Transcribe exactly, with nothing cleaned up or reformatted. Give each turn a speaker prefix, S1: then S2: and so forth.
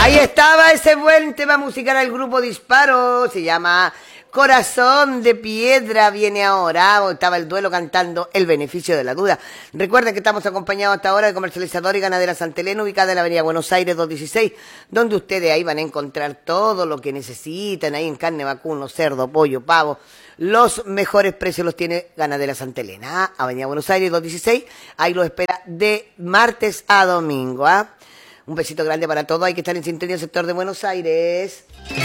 S1: Ahí estaba ese buen tema musical del grupo Disparo, se llama Corazón de Piedra, viene ahora. Estaba el duelo cantando El Beneficio de la Duda. Recuerden que estamos acompañados hasta ahora de Comercializador y Ganadera Santa Elena, ubicada en la avenida Buenos Aires doscientos dieciséis, donde ustedes ahí van a encontrar todo lo que necesitan, ahí en carne, vacuno, cerdo, pollo, pavo. Los mejores precios los tiene Ganadera Santa Elena, ¿ah? Avenida Buenos Aires doscientos dieciséis, ahí los espera de martes a domingo, ¿ah? Un besito grande para todos, hay que estar en sintonía del sector de Buenos Aires.